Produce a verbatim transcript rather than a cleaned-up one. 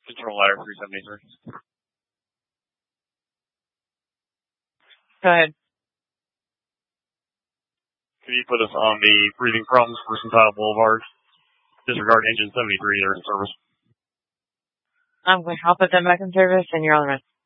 Control ladder three seventy-three. Go ahead. Can you put us on the breathing problems for Centile Boulevard? Disregard engine seventy-three, they're in service. I'm going to, I'll put them back in service and you're on the run.